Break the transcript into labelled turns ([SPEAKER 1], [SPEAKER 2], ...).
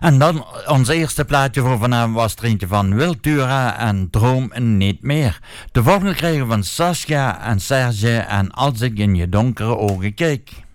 [SPEAKER 1] En dan ons eerste plaatje voor vanavond was er eentje van Wiltura en Droom niet meer. De volgende kregen we van Saskia en Serge en Als ik in je donkere ogen keek.